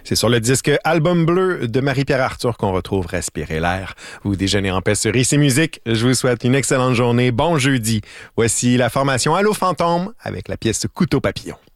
C'est sur le disque Album bleu de Marie-Pierre Arthur qu'on retrouve Respirer l'air. Vous déjeunez en paix sur Ici Musique. Je vous souhaite une excellente journée. Bon jeudi. Voici la formation Allô Fantôme avec la pièce Couteau Papillon.